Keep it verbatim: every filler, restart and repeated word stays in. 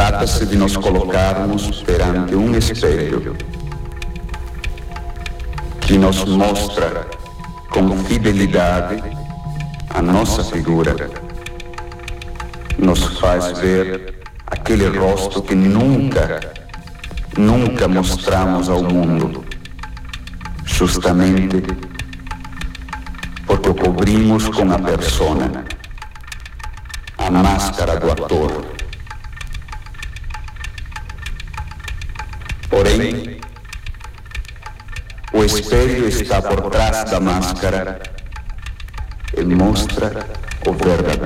Trata-se de nos colocarmos perante um espelho que nos mostra com fidelidade a nossa figura, nos faz ver aquele rosto que nunca, nunca mostramos ao mundo, justamente porque o cobrimos com a persona, a máscara do ator. Porém, o espelho está por trás da máscara e mostra o verdadeiro.